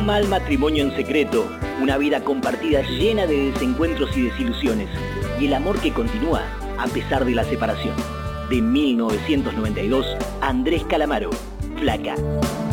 Un mal matrimonio en secreto, una vida compartida llena de desencuentros y desilusiones, y el amor que continúa a pesar de la separación. De 1992, Andrés Calamaro, Flaca.